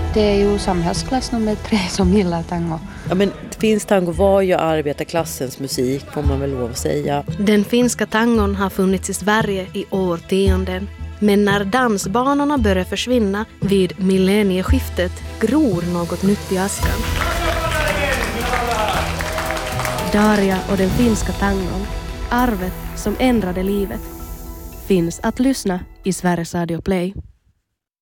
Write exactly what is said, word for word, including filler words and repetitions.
Det är ju samhällsklass nummer tre som gillar tango. Ja, men finsk tango var ju arbetarklassens musik, får man väl lov att säga. Den finska tangon har funnits i Sverige i årtionden. Men när dansbanorna börjar försvinna vid millennieskiftet gror något nytt i askan. Daria och den finska tangon, arvet som ändrade livet, finns att lyssna i Sveriges Radio Play.